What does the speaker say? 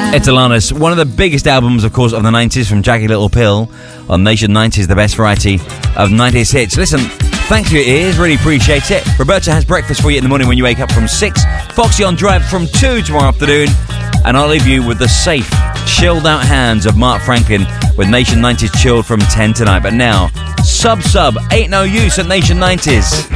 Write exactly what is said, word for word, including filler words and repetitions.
It's Alanis, one of the biggest albums, of course, of the nineties from Jackie Little Pill on Nation nineties, the best variety of nineties hits. Listen, thanks for your ears, really appreciate it. Roberta has breakfast for you in the morning when you wake up from six. Foxy on Drive from two tomorrow afternoon. And I'll leave you with the safe, chilled out hands of Mark Franklin with Nation nineties Chilled from ten tonight. But now, Sub Sub, Ain't No Use at Nation nineties.